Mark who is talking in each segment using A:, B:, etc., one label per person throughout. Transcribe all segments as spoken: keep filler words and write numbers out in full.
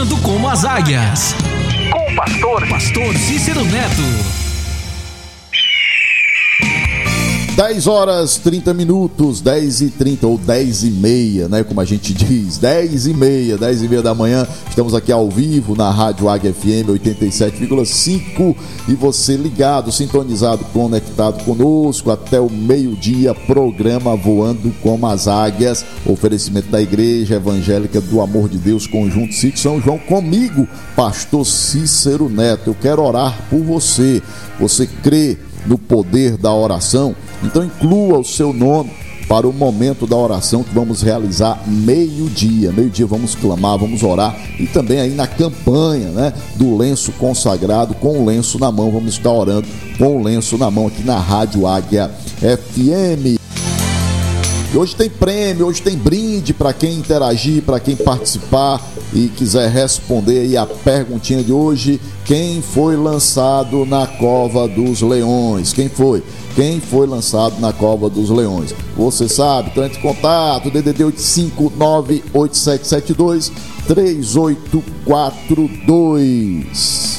A: Voando como as Águias. Com o pastor, pastor Cícero Neto.
B: dez horas, trinta minutos, dez e trinta ou dez e meia, né? Como a gente diz, dez e meia, dez e meia da manhã. Estamos aqui ao vivo na Rádio Águia F M oitenta e sete vírgula cinco e você ligado, sintonizado, conectado conosco até o meio-dia. Programa Voando como as Águias, oferecimento da Igreja Evangélica do Amor de Deus, Conjunto Sítio São João, comigo, pastor Cícero Neto. Eu quero orar por você. Você crê no poder da oração? Então inclua o seu nome para o momento da oração que vamos realizar meio-dia. Meio-dia vamos clamar, vamos orar, e também aí na campanha, né, do lenço consagrado, com o lenço na mão. Vamos estar orando com o lenço na mão aqui na Rádio Águia F M. E hoje tem prêmio, hoje tem brinde para quem interagir, para quem participar e quiser responder aí a perguntinha de hoje. Quem foi lançado na Cova dos Leões? Quem foi? Quem foi lançado na Cova dos Leões? Você sabe? Então entre em contato, D D D oito cinco nove oito sete sete dois três oito quatro dois.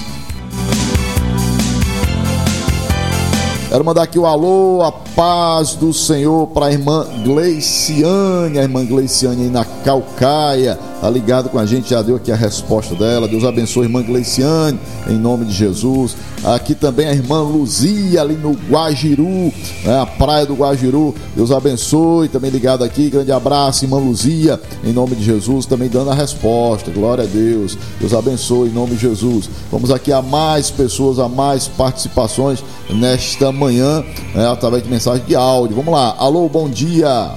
B: Quero mandar aqui o alô, a paz do Senhor para a irmã Gleiciane, a irmã Gleiciane aí na Calcaia, tá ligado com a gente, já deu aqui a resposta dela. Deus abençoe a irmã Gleiciane, em nome de Jesus. Aqui também a irmã Luzia, ali no Guajiru, né, a praia do Guajiru. Deus abençoe, também ligado aqui, grande abraço, irmã Luzia, em nome de Jesus, também dando a resposta. Glória a Deus, Deus abençoe, em nome de Jesus. Vamos aqui a mais pessoas, a mais participações nesta manhã, né, através de mensagem de áudio. Vamos lá, alô, bom dia.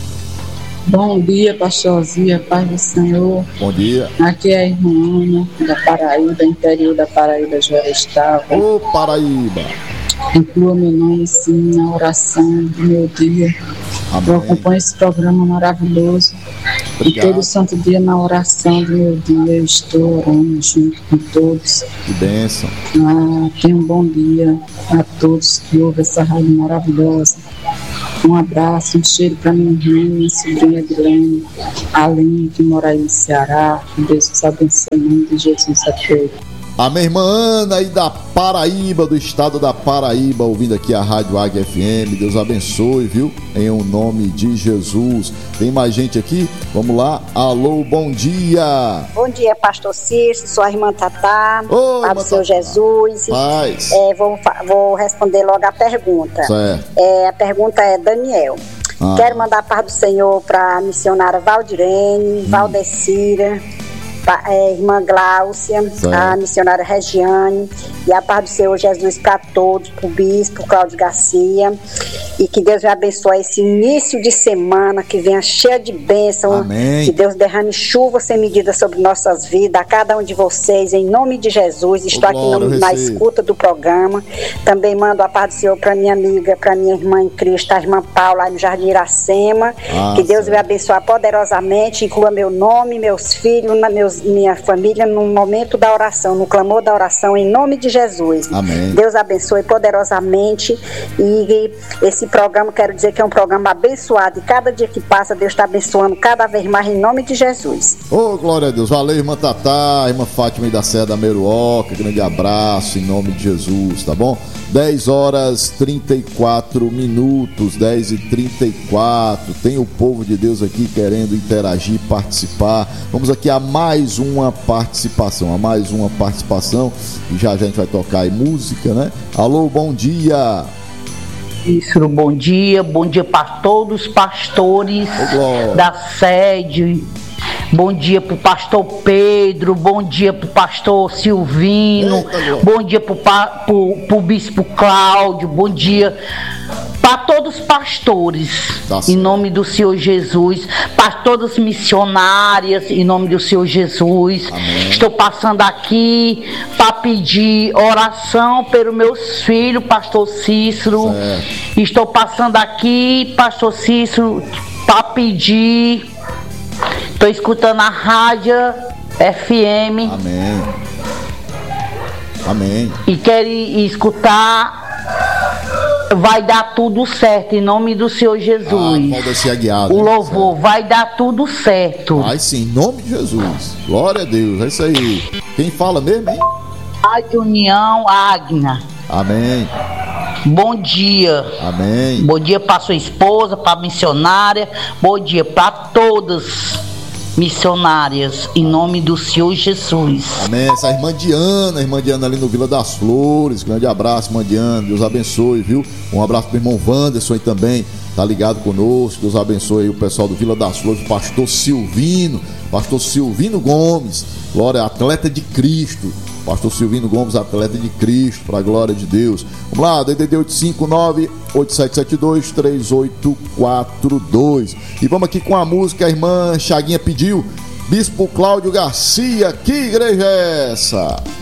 C: Bom dia, pastorzinha, paz do Senhor.
B: Bom dia.
C: Aqui é a irmã Ana, da Paraíba, interior da Paraíba, Joarestava.
B: Ô, Paraíba.
C: Inclua meu nome, sim, na oração do meu dia. Amém. Eu acompanho esse programa maravilhoso. Obrigado. E todo santo dia na oração do meu dia eu estou orando junto com todos.
B: Que bênção.
C: Ah, tenha um bom dia a todos que ouvem essa rádio maravilhosa. Um abraço, um cheiro para minha irmã, minha sobrinha Edilene, Aline, que mora aí no Ceará. Que Deus os abençoe, em nome de Jesus a todos.
B: A minha irmã Ana aí da Paraíba, do estado da Paraíba, ouvindo aqui a Rádio Águia F M. Deus abençoe, viu? Em o nome de Jesus. Tem mais gente aqui? Vamos lá. Alô, bom dia.
D: Bom dia, pastor Cícero, sua irmã Tatá.
B: Oi,
D: para o seu Jesus.
B: Paz.
D: É, vou, vou responder logo a pergunta.
B: Certo.
D: É, a pergunta é Daniel. Ah. Quero mandar a paz do Senhor para a missionária Valdirene, hum. Valdecira, a irmã Gláucia, certo. A missionária Regiane, e a paz do Senhor Jesus para todos, para o bispo Cláudio Garcia, e que Deus vai abençoar esse início de semana, que venha cheia de bênção.
B: Amém.
D: Que Deus derrame chuva sem medida sobre nossas vidas, a cada um de vocês, em nome de Jesus. Estou oh, aqui no, na escuta do programa. Também mando a paz do Senhor para minha amiga, para minha irmã em Cristo, a irmã Paula, no Jardim Iracema. Ah, que Deus certo. Vai abençoar poderosamente, inclua meu nome, meus filhos, na meus, minha família, no momento da oração, no clamor da oração, em nome de Jesus.
B: Amém.
D: Deus abençoe poderosamente. E esse programa, quero dizer que é um programa abençoado, e cada dia que passa Deus está abençoando cada vez mais, em nome de Jesus.
B: Ô, oh, glória a Deus. Valeu, irmã Tatá, irmã Fátima da Serra da Meruoca, grande abraço em nome de Jesus, tá bom? dez horas e trinta e quatro minutos, dez e trinta e quatro. Tem o povo de Deus aqui querendo interagir, participar. Vamos aqui a mais uma participação, a mais uma participação. E já, já a gente vai tocar aí música, né? Alô, bom dia.
E: Isso, bom dia. Bom dia para todos os pastores oh, da sede. Bom dia pro pastor Pedro, bom dia pro pastor Silvino, Eita, bom dia pro, pro, pro bispo Cláudio, bom dia para todos os pastores, tá, em nome do Senhor Jesus, para todas as missionárias, em nome do Senhor Jesus. Amém. Estou passando aqui para pedir oração pelos meus filhos, pastor Cícero. Certo. Estou passando aqui, pastor Cícero, para pedir. Estou escutando a rádio F M.
B: Amém. Amém.
E: E quero escutar vai dar tudo certo, em nome do Senhor Jesus.
B: Ah, pode ser guiado,
E: o louvor certo. Vai dar tudo certo.
B: Vai sim, em nome de Jesus. Glória a Deus, é isso aí. Quem fala mesmo, hein?
E: Rádio União Agna.
B: Amém.
E: Bom dia.
B: Amém.
E: Bom dia para sua esposa, para a missionária. Bom dia para todas missionárias, em nome do Senhor Jesus.
B: Amém. Essa irmã Diana, irmã Diana ali no Vila das Flores. Grande abraço, irmã Diana. Deus abençoe, viu? Um abraço pro irmão Wanderson aí também. Tá ligado conosco. Deus abençoe aí o pessoal do Vila das Flores. Pastor Silvino. Pastor Silvino Gomes. Glória, atleta de Cristo. Pastor Silvino Gomes, atleta de Cristo, para a glória de Deus. Vamos lá, D D D oito cinco nove, oito sete sete dois, três oito quatro dois. E vamos aqui com a música que a irmã Chaguinha pediu. Bispo Cláudio Garcia, que igreja é essa?